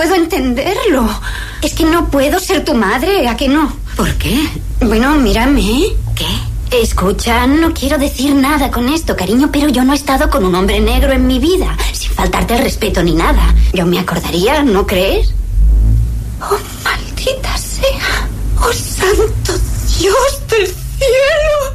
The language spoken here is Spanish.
puedo entenderlo. Es que no puedo ser tu madre, ¿a que no? ¿Por qué? Bueno, mírame. ¿Qué? Escucha, no quiero decir nada con esto, cariño, pero yo no he estado con un hombre negro en mi vida, sin faltarte el respeto ni nada. Yo me acordaría, ¿no crees? Oh, maldita sea. Oh, santo Dios del cielo.